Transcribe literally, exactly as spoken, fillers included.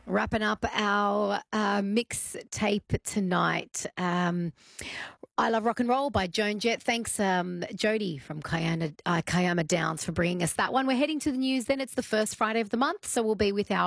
Wrapping up our uh, mix tape tonight. Um, I Love Rock and Roll by Joan Jett. Thanks, um, Jody from Kiama, uh, Kiama Downs, for bringing us that one. We're heading to the news then. It's the first Friday of the month, so we'll be with our